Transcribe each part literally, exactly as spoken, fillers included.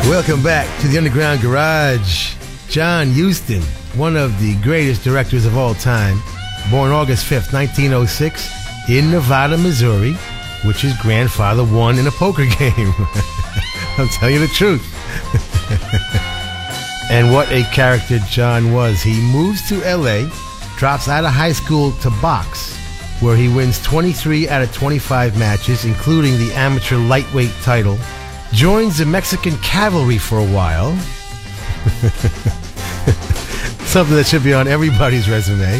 Welcome back to the Underground Garage. John Huston, one of the greatest directors of all time, born August fifth, nineteen oh six, in Nevada, Missouri, which his grandfather won in a poker game. I'm telling you the truth. And what a character John was. He moves to L A, drops out of high school to box, where he wins twenty-three out of twenty-five matches, including the amateur lightweight title. Joins the Mexican cavalry for a while. Something that should be on everybody's resume.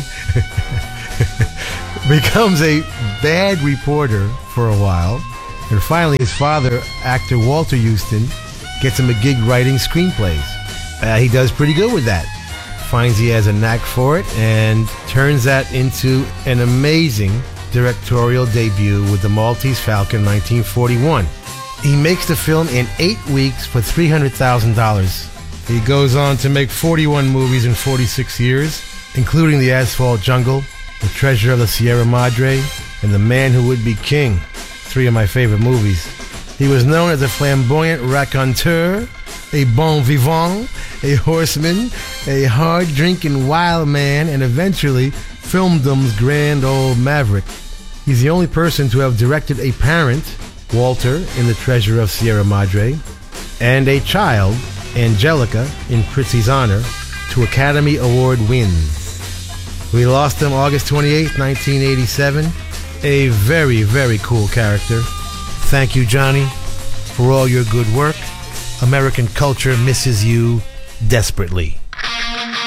Becomes a bad reporter for a while. And finally, his father, actor Walter Huston, gets him a gig writing screenplays. Uh, he does pretty good with that. Finds he has a knack for it and turns that into an amazing directorial debut with The Maltese Falcon in nineteen forty-one. He makes the film in eight weeks for three hundred thousand dollars. He goes on to make forty-one movies in forty-six years, including The Asphalt Jungle, The Treasure of the Sierra Madre, and The Man Who Would Be King, three of my favorite movies. He was known as a flamboyant raconteur, a bon vivant, a horseman, a hard-drinking wild man, and eventually filmdom's grand old maverick. He's the only person to have directed a parent, Walter, in The Treasure of Sierra Madre, and a child, Angelica, in Prizzi's honor, to Academy Award wins. We lost him August twenty-eighth, nineteen eighty-seven. A very, very cool character. Thank you, Johnny, for all your good work. American culture misses you desperately.